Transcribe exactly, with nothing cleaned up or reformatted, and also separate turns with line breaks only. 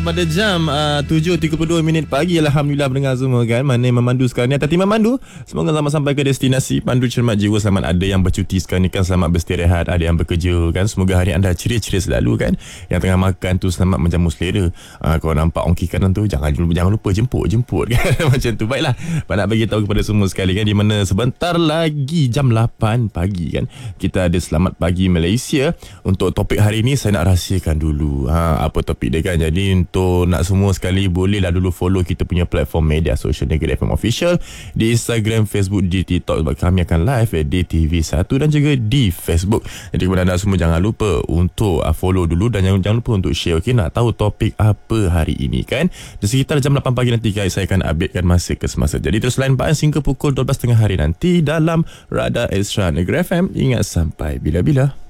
Pada jam uh, tujuh tiga puluh dua minit pagi, Alhamdulillah mendengar semua kan. Mana yang memandu sekarang ni, atas tim memandu, semoga selamat sampai ke destinasi. Pandu cermat jiwa, selamat. Ada yang bercuti sekarang ni kan, selamat beristirahat. Ada yang bekerja kan, semoga hari anda ceria-ceria selalu kan. Yang tengah makan tu selamat menjamu selera. uh, Kalau nampak ongki kanan tu, jangan jangan lupa jemput-jemput kan. Macam tu. Baiklah, Pak nak bagi tahu kepada semua sekali kan, di mana sebentar lagi jam lapan pagi kan, kita ada Selamat Pagi Malaysia. Untuk topik hari ni saya nak rahsiakan dulu ha, apa topik dia kan. Jadi untuk nak semua sekali, bolehlah dulu follow kita punya platform media sosial Negeri F M Official di Instagram, Facebook, di TikTok, sebab kami akan live di T V satu dan juga di Facebook. Jadi kepada anda semua, jangan lupa untuk follow dulu dan jangan, jangan lupa untuk share. Okey, nak tahu topik apa hari ini kan. Di sekitar jam lapan pagi nanti guys, saya akan updatekan masa ke semasa. Jadi terus line Pak hingga pukul dua belas tiga puluh hari nanti dalam Radar Extra Negeri F M. Ingat, sampai bila-bila.